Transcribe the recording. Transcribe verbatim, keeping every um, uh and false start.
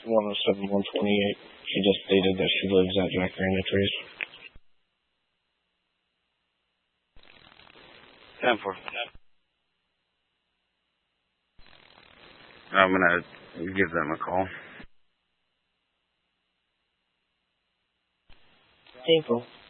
one oh seven, one twenty-eight. She just stated that she lives at Jack Raina Trees. ten four. I'm going to give them a call. ten four.